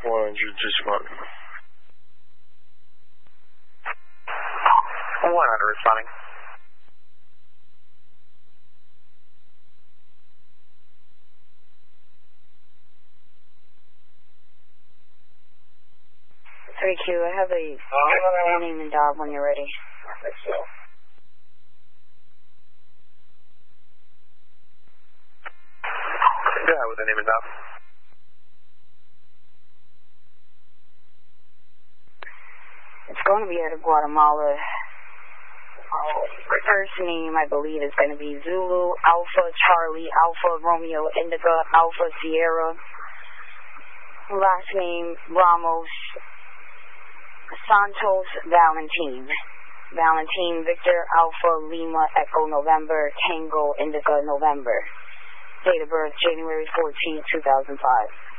100, just one. 100, responding. Q, I have a name and job when you're ready. Yeah, with the name and job. It's going to be out of Guatemala. First name, I believe, is going to be Zulu, Alpha, Charlie, Alpha, Romeo, Indigo, Alpha, Sierra. Last name, Ramos, Santos, Valentin. Valentin, Victor, Alpha, Lima, Echo, November, Tango, Indigo, November. Date of birth, January 14, 2005.